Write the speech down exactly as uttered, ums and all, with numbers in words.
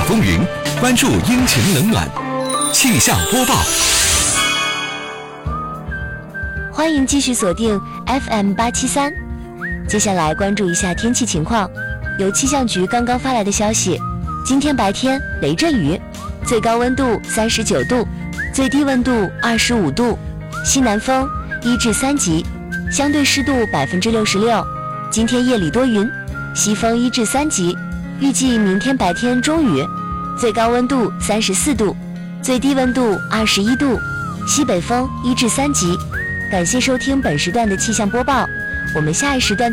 风云，关注阴晴冷暖。气象播报。 欢迎继续锁定 F M 八七三。接下来关注一下天气情况。由气象局刚刚发来的消息，今天白天雷阵雨，最高温度三十九度，最低温度二十五度，西南风一至三级，相对湿度百分之六十六。今天夜里多云，西风一至三级，预计明天白天中雨，最高温度三十四度，最低温度二十一度，西北风一至三级。感谢收听本时段的气象播报，我们下一时段再